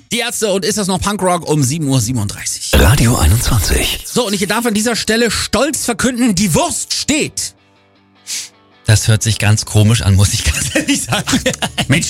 Die Ärzte und Ist das noch Punkrock um 7:37 Uhr. Radio 21. So, und ich darf an dieser Stelle stolz verkünden, die Wurst steht. Das hört sich ganz komisch an, muss ich ganz ehrlich sagen. Mensch,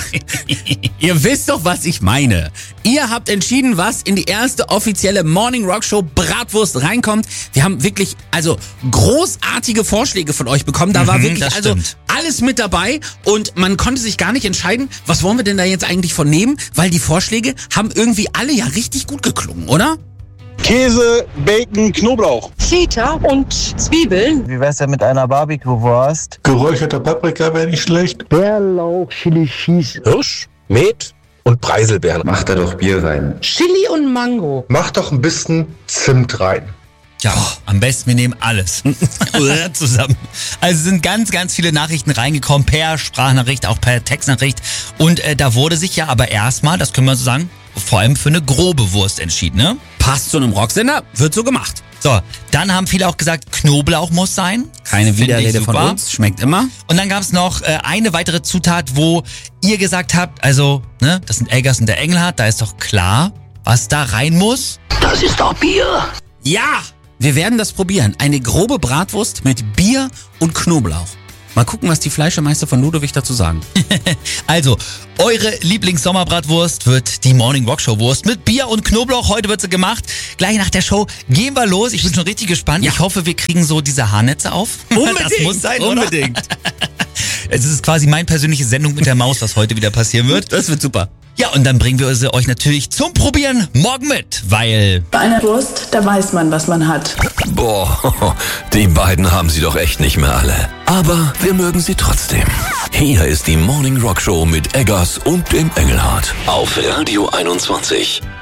ihr wisst doch, was ich meine. Ihr habt entschieden, was in die erste offizielle Morning Rock Show Bratwurst reinkommt. Wir haben wirklich, großartige Vorschläge von euch bekommen. Da war wirklich, alles mit dabei. Und man konnte sich gar nicht entscheiden, was wollen wir denn da jetzt eigentlich von nehmen? Weil die Vorschläge haben irgendwie alle ja richtig gut geklungen, oder? Käse, Bacon, Knoblauch. Feta und Zwiebeln. Wie wär's denn mit einer Barbecue-Wurst? Geräucherter Paprika wäre nicht schlecht. Bärlauch, Chili Cheese. Hirsch, Met und Preiselbeeren. Mach da doch Bier rein. Chili und Mango. Mach doch ein bisschen Zimt rein. Ja, am besten wir nehmen alles zusammen. Also sind ganz, ganz viele Nachrichten reingekommen, per Sprachnachricht, auch per Textnachricht. Und da wurde sich ja aber erstmal, das können wir so sagen, vor allem für eine grobe Wurst entschieden, ne? Passt zu einem Rocksender, wird so gemacht. So, dann haben viele auch gesagt, Knoblauch muss sein. Keine Widerrede von uns, schmeckt immer. Und dann gab es noch eine weitere Zutat, wo ihr gesagt habt, das sind Eggers und der Engelhardt, da ist doch klar, was da rein muss. Das ist doch Bier. Ja, wir werden das probieren. Eine grobe Bratwurst mit Bier und Knoblauch. Mal gucken, was die Fleischemeister von Ludwig dazu sagen. Also, eure Lieblings-Sommerbratwurst wird die Morning Rock Show Wurst mit Bier und Knoblauch. Heute wird sie gemacht. Gleich nach der Show gehen wir los. Ich bin schon richtig gespannt. Ja. Ich hoffe, wir kriegen so diese Haarnetze auf. Unbedingt, das muss sein, unbedingt. Oder? Es ist quasi meine persönliche Sendung mit der Maus, was heute wieder passieren wird. Das wird super. Ja, und dann bringen wir sie euch natürlich zum Probieren morgen mit, weil... Bei einer Wurst, da weiß man, was man hat. Boah, die beiden haben sie doch echt nicht mehr alle. Aber wir mögen sie trotzdem. Hier ist die Morning Rock Show mit Eggers und dem Engelhardt. Auf Radio 21.